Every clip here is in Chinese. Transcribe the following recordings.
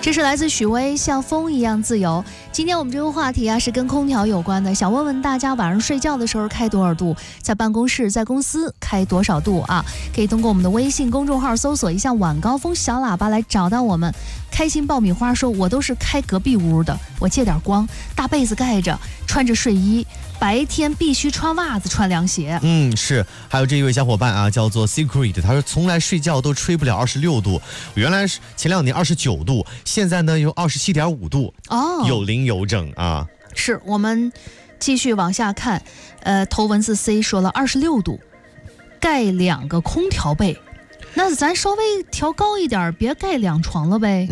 这是来自许巍，像风一样自由。今天我们这个话题啊是跟空调有关的，想问问大家晚上睡觉的时候开多少度，在办公室在公司开多少度啊？可以通过我们的微信公众号搜索一下晚高峰小喇叭来找到我们。开心爆米花说，我都是开隔壁屋的，我借点光，大被子盖着，穿着睡衣，白天必须穿袜子穿凉鞋。 是。还有这一位小伙伴啊，叫做 Secret， 他说从来睡觉都吹不了26度，原来是前2年29度，现在呢有27.5度，有零有整啊。 是，我们继续往下看，头文字 C 说了26度，盖2个空调被。那咱稍微调高一点，别盖2床了呗。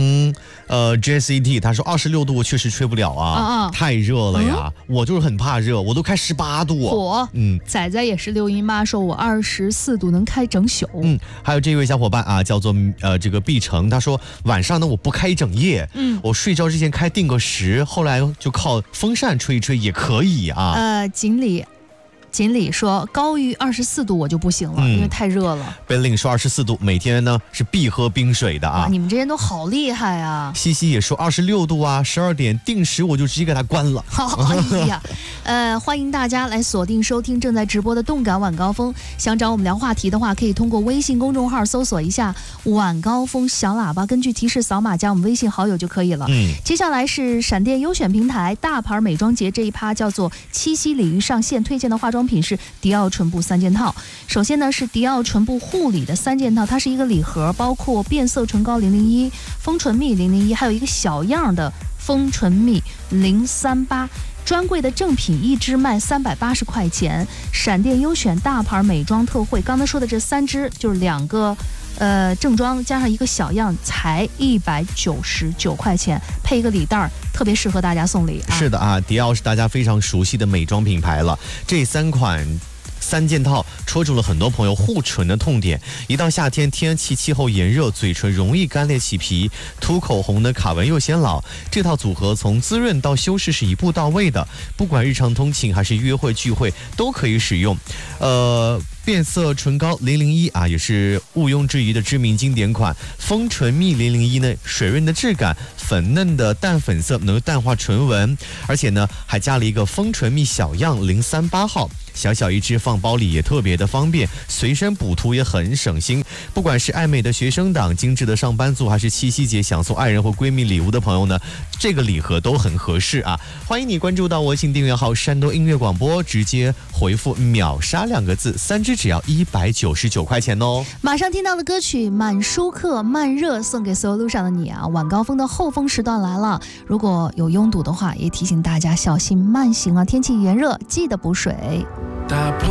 JCT 他说26度确实吹不了啊，太热了呀。我就是很怕热，我都开18度。 仔仔也是618说，我24度能开整宿。 还有这位小伙伴啊，叫做这个碧城，他说晚上呢我不开一整夜，我睡觉之前开定个时，后来就靠风扇吹一吹也可以啊。 锦鲤说高于24度我就不行了，因为太热了。 Bellin 说24度，每天呢是必喝冰水的啊。 你们这些都好厉害啊。 西西也说26度啊，12点定时我就直接给它关了。 哎呀，欢迎大家来锁定收听正在直播的动感晚高峰。想找我们聊话题的话，可以通过微信公众号搜索一下晚高峰小喇叭，根据提示扫码加我们微信好友就可以了。接下来是闪电优选平台大牌美妆节这一趴，叫做七夕礼遇上线，推荐的化妆品是迪奥唇部3件套。首先呢是迪奥唇部护理的3件套，它是一个礼盒，包括变色唇膏001、丰唇蜜001，还有一个小样的丰唇蜜038。专柜的正品一支卖380块钱，闪电优选大牌美妆特惠。刚才说的这3支就是2个正装加上一个小样，才199块钱，配一个礼袋，特别适合大家送礼。 是的啊，迪奥是大家非常熟悉的美妆品牌了，这3件套戳中了很多朋友护唇的痛点。一到夏天，天气气候炎热，嘴唇容易干裂起皮，涂口红的卡纹又显老。这套组合从滋润到修饰是一步到位的，不管日常通勤还是约会聚会都可以使用。变色唇膏001啊，也是毋庸置疑的知名经典款。丰唇蜜001呢，水润的质感，粉嫩的淡粉色能淡化唇纹，而且呢还加了一个丰唇蜜小样038号。小小一支放包里也特别的方便，随身补涂也很省心。不管是爱美的学生党、精致的上班族，还是七夕节想送爱人或闺蜜礼物的朋友呢，这个礼盒都很合适啊！欢迎你关注到微信订阅号山东音乐广播，直接回复秒杀2个字，3支只要199块钱哦。 马上听到的歌曲满舒克慢热，送给所有路上的你啊！晚高峰的后峰时段来了，如果有拥堵的话，也提醒大家小心慢行啊！天气炎热，记得补水。 打破